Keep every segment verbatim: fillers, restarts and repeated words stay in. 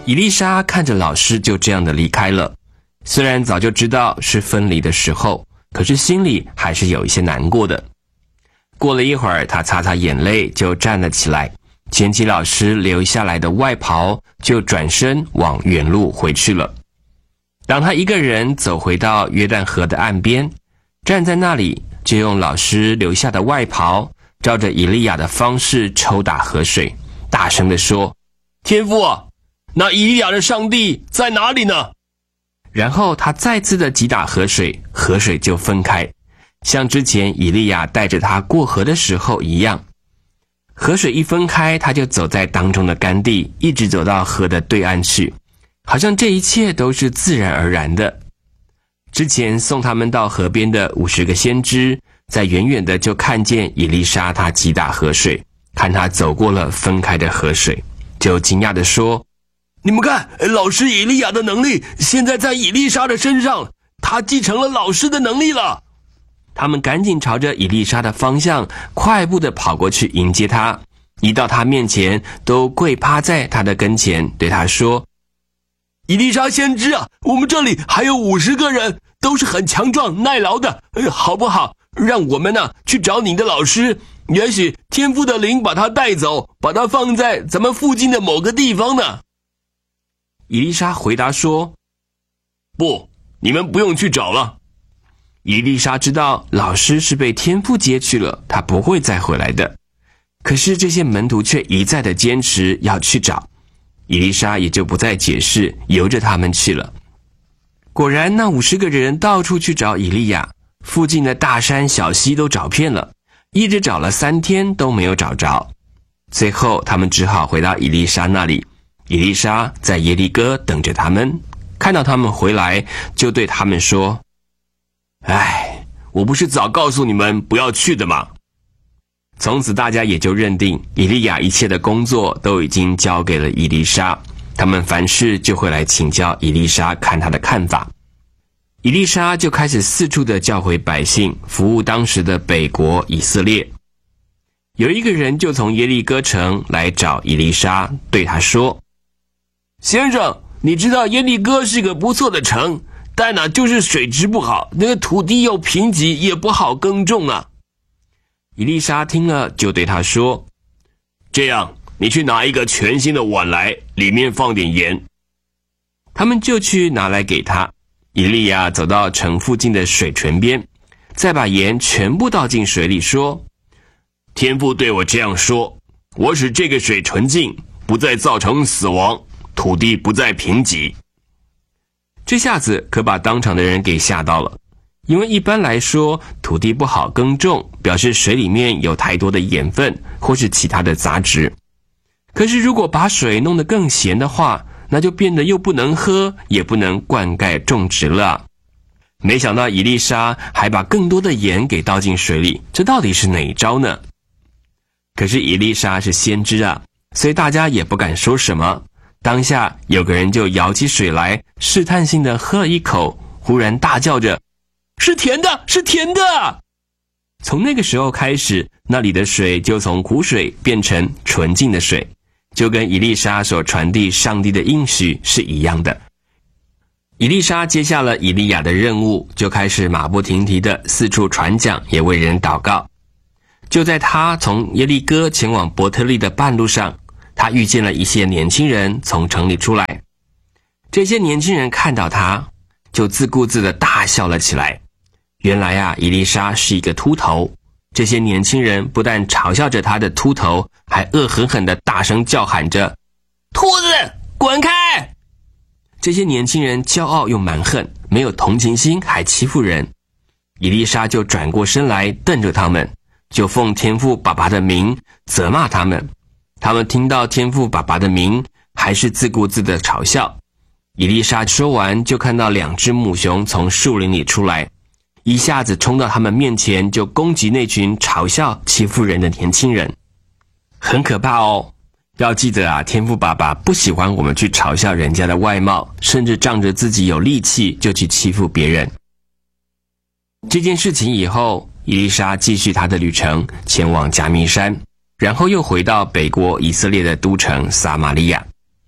以利沙看着老师就这样的离开了，虽然早就知道是分离的时候，可是心里还是有一些难过的。过了一会儿，他擦擦眼泪就站了起来，捡起老师留下来的外袍，就转身往原路回去了。当他一个人走回到约旦河的岸边，站在那里，就用老师留下的外袍照着以利亚的方式抽打河水，大声地说：天父啊，那以利亚的上帝在哪里呢？然后他再次的击打河水，河水就分开，像之前以利亚带着他过河的时候一样。河水一分开，他就走在当中的干地，一直走到河的对岸去，好像这一切都是自然而然的。之前送他们到河边的五十个先知，在远远的就看见以利沙他击打河水，看他走过了分开的河水，就惊讶地说：你们看，老师以利亚的能力现在在以利沙的身上，他继承了老师的能力了。他们赶紧朝着以利沙的方向快步地跑过去迎接他，一到他面前都跪趴在他的跟前，对他说：以利沙先知啊，我们这里还有五十个人，都是很强壮耐劳的，好不好？让我们呢、啊、去找你的老师，也许天父的灵把他带走，把他放在咱们附近的某个地方呢。以利沙回答说：不，你们不用去找了。以利沙知道老师是被天父接去了，他不会再回来的。可是这些门徒却一再的坚持要去找，以利沙也就不再解释，由着他们去了。果然那五十个人到处去找以利亚，附近的大山小溪都找遍了，一直找了三天都没有找着。最后他们只好回到以利沙那里，以利沙在耶利哥等着他们，看到他们回来，就对他们说：哎，我不是早告诉你们不要去的吗？从此大家也就认定以利亚一切的工作都已经交给了以利沙，他们凡事就会来请教以利沙看他的看法。以利沙就开始四处的教诲百姓，服务当时的北国以色列。有一个人就从耶利哥城来找以利沙，对他说：先生，你知道耶利哥是个不错的城，但呢、啊、就是水质不好，那个土地又贫瘠，也不好耕种啊。以利沙听了就对他说：这样，你去拿一个全新的碗来，里面放点盐。他们就去拿来给他。以利亚走到城附近的水泉边，再把盐全部倒进水里，说：天父对我这样说，我使这个水纯净，不再造成死亡，土地不再贫瘠。这下子可把当场的人给吓到了，因为一般来说，土地不好耕种，表示水里面有太多的盐分或是其他的杂质。可是如果把水弄得更咸的话，那就变得又不能喝，也不能灌溉种植了。没想到以利沙还把更多的盐给倒进水里，这到底是哪一招呢？可是以利沙是先知啊，所以大家也不敢说什么。当下有个人就舀起水来，试探性的喝了一口，忽然大叫着：是甜的，是甜的！从那个时候开始，那里的水就从苦水变成纯净的水，就跟以利沙所传递上帝的应许是一样的。以利沙接下了以利亚的任务，就开始马不停蹄的四处传讲，也为人祷告。就在他从耶利哥前往伯特利的半路上，他遇见了一些年轻人从城里出来。这些年轻人看到他，就自顾自的大笑了起来。原来啊，以利沙是一个秃头。这些年轻人不但嘲笑着他的秃头，还恶狠狠地大声叫喊着：秃子，滚开！这些年轻人骄傲又蛮横，没有同情心，还欺负人。以利沙就转过身来瞪着他们，就奉天父爸爸的名责骂他们。他们听到天父爸爸的名，还是自顾自的嘲笑。以利沙说完，就看到两只母熊从树林里出来，一下子冲到他们面前，就攻击那群嘲笑欺负人的年轻人。很可怕哦，要记得啊，天父爸爸不喜欢我们去嘲笑人家的外貌，甚至仗着自己有力气就去欺负别人。这件事情以后，以利沙继续他的旅程，前往加密山，然后又回到北国以色列的都城撒玛利亚。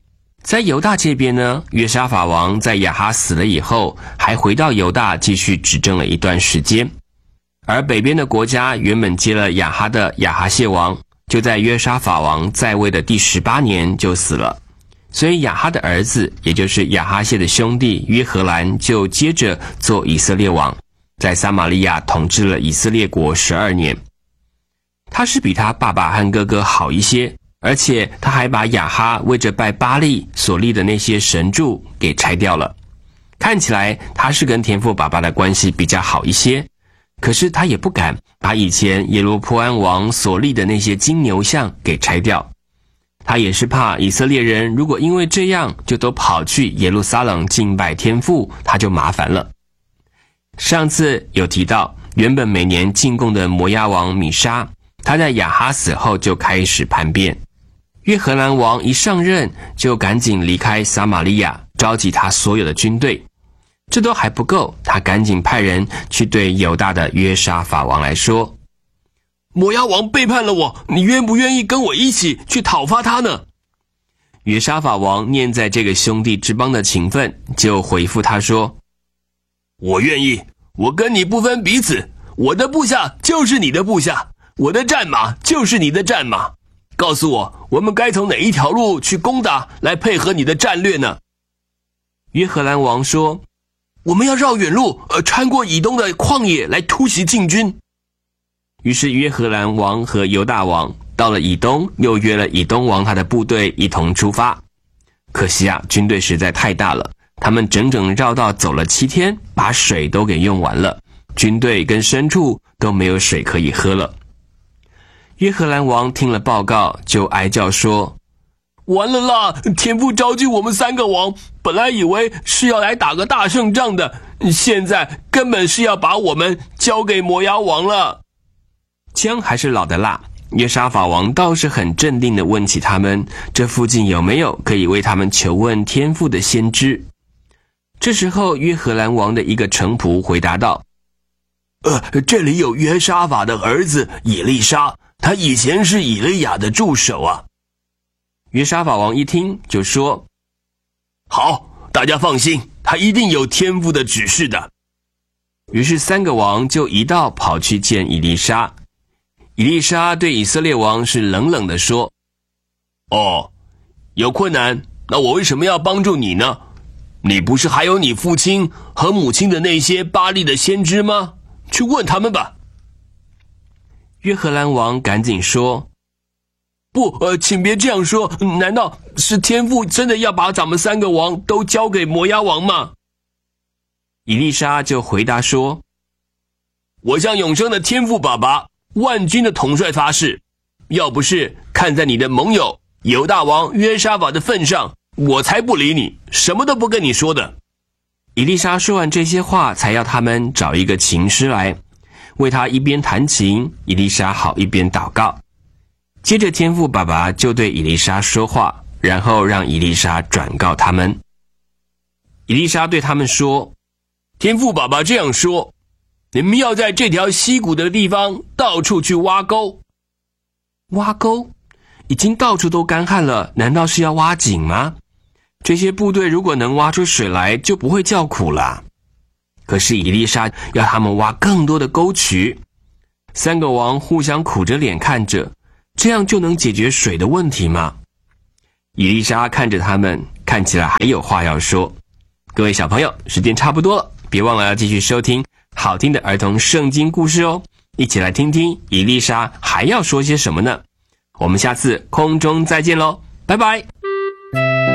在犹大这边呢，约沙法王在亚哈死了以后，还回到犹大继续执政了一段时间。而北边的国家原本接了亚哈的亚哈谢王，就在约沙法王在位的第十八年就死了。所以亚哈的儿子，也就是亚哈谢的兄弟约荷兰，就接着做以色列王，在撒玛利亚统治了以色列国十二年。他是比他爸爸和哥哥好一些，而且他还把亚哈为着拜巴力所立的那些神柱给拆掉了。看起来他是跟天父爸爸的关系比较好一些，可是他也不敢把以前耶罗波安王所立的那些金牛像给拆掉。他也是怕以色列人如果因为这样就都跑去耶路撒冷敬拜天父，他就麻烦了。上次有提到，原本每年进贡的摩押王米沙，他在亚哈死后就开始叛变。约荷兰王一上任就赶紧离开撒玛利亚，召集他所有的军队。这都还不够，他赶紧派人去对犹大的约沙法王来说， 摩押王背叛了我，你愿不愿意跟我一起去讨伐他呢？ 约沙法王念在这个兄弟之邦的情分，就回复他说， 我愿意，我跟你不分彼此，我的部下就是你的部下，我的战马就是你的战马，告诉我，我们该从哪一条路去攻打，来配合你的战略呢？ 约荷兰王说， 我们要绕远路，呃，穿过以东的旷野来突袭进军。 于是约荷兰王和犹大王到了以东，又约了以东王他的部队一同出发。可惜啊，军队实在太大了，他们整整绕道走了七天，把水都给用完了，军队跟牲畜都没有水可以喝了。约荷兰王听了报告，就哀叫说， 完了啦！天父召集我们三个王，本来以为是要来打个大胜仗的，现在根本是要把我们交给摩押王了。 姜还是老的辣，约沙法王倒是很镇定地问起他们，这附近有没有可以为他们求问天父的先知。这时候约荷兰王的一个臣仆回答道， 呃，这里有约沙法的儿子以利沙，他以前是以利亚的助手啊。 约沙法王一听就说， 好，大家放心，他一定有天父的指示的。 于是三个王就一道跑去见以利沙。以利沙对以色列王是冷冷地说， 哦，有困难，那我为什么要帮助你呢？你不是还有你父亲和母亲的那些巴力的先知吗？去问他们吧。 约荷兰王赶紧说， 不，呃，请别这样说，难道是天父真的要把咱们三个王都交给摩押王吗？ 以利沙就回答说， 我向永生的天父爸爸，万军的统帅发誓，要不是看在你的盟友犹大王约沙法的份上，我才不理你，什么都不跟你说的。 以利沙说完这些话，才要他们找一个琴师来，为他一边弹琴，以利沙好一边祷告。接着天父爸爸就对以利沙说话，然后让以利沙转告他们。以利沙对他们说， 天父爸爸这样说，你们要在这条溪谷的地方到处去挖沟。 挖沟？已经到处都干旱了，难道是要挖井吗？这些部队如果能挖出水来，就不会叫苦了。可是以利沙要他们挖更多的沟渠。三个王互相苦着脸看着，这样就能解决水的问题吗？以利沙看着他们，看起来还有话要说。各位小朋友，时间差不多了，别忘了要继续收听好听的儿童圣经故事哦，一起来听听以利沙还要说些什么呢？我们下次空中再见咯，拜拜。